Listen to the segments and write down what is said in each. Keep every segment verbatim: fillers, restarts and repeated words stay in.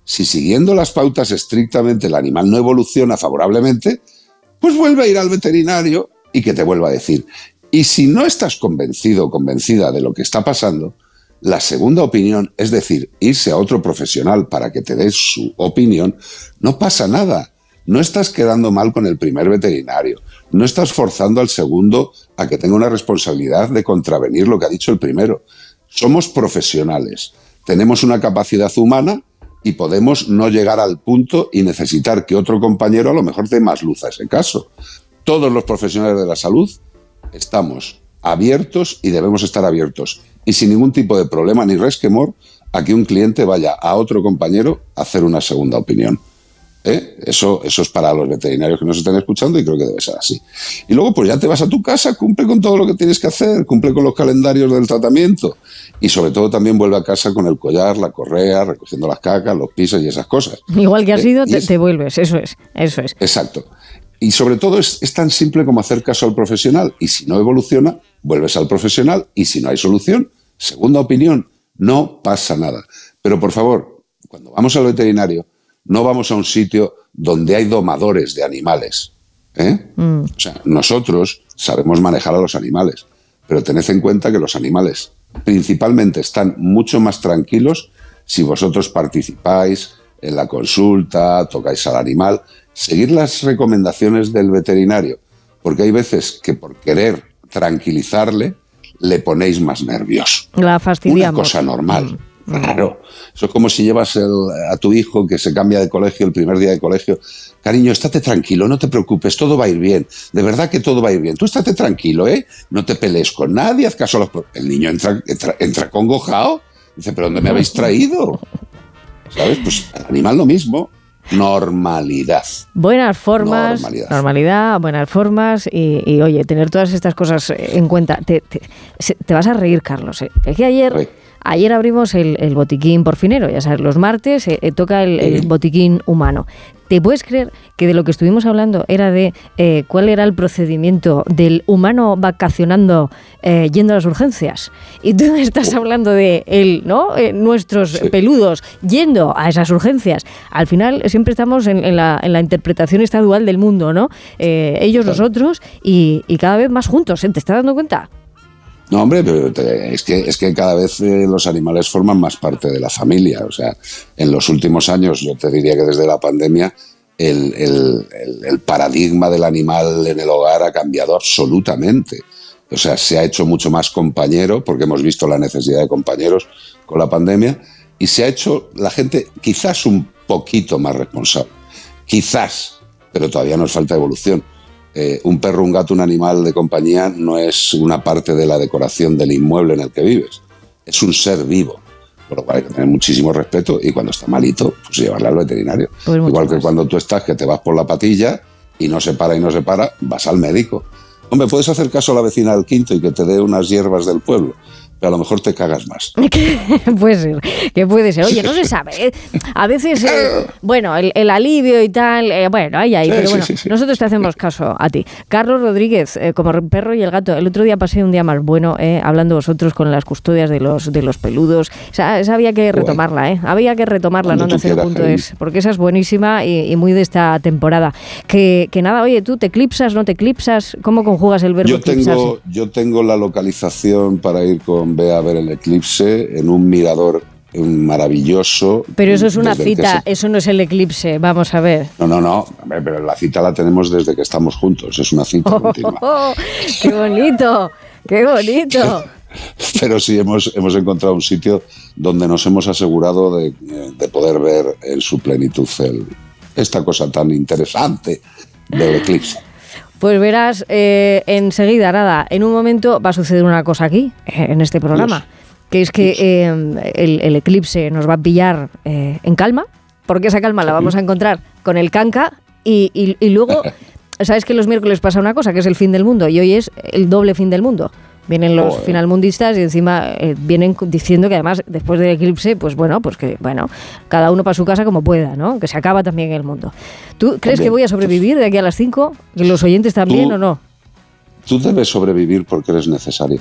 Si siguiendo las pautas estrictamente el animal no evoluciona favorablemente, pues vuelve a ir al veterinario y que te vuelva a decir. Y si no estás convencido o convencida de lo que está pasando, la segunda opinión, es decir, irse a otro profesional para que te dé su opinión, no pasa nada. No estás quedando mal con el primer veterinario, no estás forzando al segundo a que tenga una responsabilidad de contravenir lo que ha dicho el primero. Somos profesionales, tenemos una capacidad humana y podemos no llegar al punto y necesitar que otro compañero a lo mejor dé más luz a ese caso. Todos los profesionales de la salud estamos abiertos y debemos estar abiertos y sin ningún tipo de problema ni resquemor a que un cliente vaya a otro compañero a hacer una segunda opinión. ¿Eh? Eso, eso es para los veterinarios que nos estén escuchando y creo que debe ser así. Y luego pues ya te vas a tu casa, cumple con todo lo que tienes que hacer, cumple con los calendarios del tratamiento y sobre todo también vuelve a casa con el collar, la correa, recogiendo las cacas, los pisos y esas cosas. Igual que has ¿Eh? ido, te, es, te vuelves, eso es, eso es. Exacto. Y sobre todo es, es tan simple como hacer caso al profesional y si no evoluciona, vuelves al profesional y si no hay solución, segunda opinión, no pasa nada. Pero por favor, cuando vamos al veterinario, no vamos a un sitio donde hay domadores de animales. ¿eh? Mm. O sea, nosotros sabemos manejar a los animales, pero tened en cuenta que los animales principalmente están mucho más tranquilos si vosotros participáis en la consulta, tocáis al animal, seguir las recomendaciones del veterinario, porque hay veces que por querer tranquilizarle le ponéis más nervioso. La fastidiamos. Una cosa normal. Mm. Claro, eso es como si llevas el, a tu hijo que se cambia de colegio el primer día de colegio. Cariño, estate tranquilo, no te preocupes, todo va a ir bien. De verdad que todo va a ir bien. Tú estate tranquilo, ¿eh? No te pelees con nadie, haz caso a los... El niño entra, entra, entra congojado. Dice, ¿pero dónde me habéis traído? ¿Sabes? Pues el animal lo mismo. Normalidad. Buenas formas, normalidad, normalidad buenas formas y, y, oye, tener todas estas cosas en cuenta. Te, te, te vas a reír, Carlos. ¿eh? Es que ayer... Sí. Ayer abrimos el, el botiquín porcinero, ya sabes, los martes eh, toca el, el botiquín humano. ¿Te puedes creer que de lo que estuvimos hablando era de eh, cuál era el procedimiento del humano vacacionando eh, yendo a las urgencias? Y tú estás hablando de él, ¿no? Eh, nuestros sí. peludos yendo a esas urgencias. Al final siempre estamos en, en, la, en la interpretación esta dual del mundo, ¿no? Eh, ellos, claro. nosotros y, y cada vez más juntos. ¿eh? ¿Te estás dando cuenta? No, hombre, pero es que, es que cada vez eh, los animales forman más parte de la familia. O sea, en los últimos años, yo te diría que desde la pandemia, el, el, el, el paradigma del animal en el hogar ha cambiado absolutamente. O sea, se ha hecho mucho más compañero, porque hemos visto la necesidad de compañeros con la pandemia, y se ha hecho la gente quizás un poquito más responsable. Quizás, pero todavía nos falta evolución. Eh, un perro, un gato, un animal de compañía no es una parte de la decoración del inmueble en el que vives. Es un ser vivo, por lo cual hay que tener muchísimo respeto y cuando está malito, pues llevarle al veterinario. Pues igual que cuando tú estás que te vas por la patilla y no se para y no se para, vas al médico. Hombre, puedes hacer caso a la vecina del quinto y que te dé unas hierbas del pueblo, pero a lo mejor te cagas más. Puede ser, que puede ser. Oye, no se sabe. ¿eh? A veces, eh, bueno, el, el alivio y tal, eh, bueno, ahí, ahí. Sí, pero bueno, sí, sí, sí. nosotros te hacemos caso a ti. Carlos Rodríguez, eh, como perro y el gato. El otro día pasé un día más bueno, eh, hablando vosotros con las custodias de los de los peludos. O sea, esa había que retomarla, ¿eh? Había que retomarla, ¿no? cero punto es, porque esa es buenísima y, y muy de esta temporada. Que, que nada, oye, tú te eclipsas, no te eclipsas. ¿Cómo conjugas el verbo yo eclipsarse? Tengo, yo tengo la localización para ir con Bea a ver el eclipse en un mirador maravilloso. Pero eso es una cita, se... eso no es el eclipse, vamos a ver. No, no, no, pero la cita la tenemos desde que estamos juntos, es una cita oh, continua. Oh, oh, ¡Qué bonito! ¡Qué bonito! Pero sí, hemos, hemos encontrado un sitio donde nos hemos asegurado de, de poder ver en su plenitud el, esta cosa tan interesante del eclipse. Pues verás, eh, enseguida, nada, en un momento va a suceder una cosa aquí, eh, en este programa, Dios. que es que eh, el, el eclipse nos va a pillar eh, en calma, porque esa calma la vamos a encontrar con el canca y, y, y luego, ¿sabes que los miércoles pasa una cosa? Que es el fin del mundo y hoy es el doble fin del mundo. Vienen los oh, finalmundistas y encima eh, vienen diciendo que además después del eclipse, pues bueno, pues que bueno, cada uno para su casa como pueda, ¿no? Que se acaba también el mundo. ¿Tú crees también, que voy a sobrevivir de aquí a las cinco? ¿Que los oyentes también tú, o no? Tú debes sobrevivir porque eres necesario.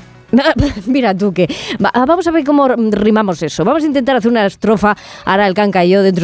Mira tú que... Vamos a ver cómo rimamos eso. Vamos a intentar hacer una estrofa, ahora el canca y yo dentro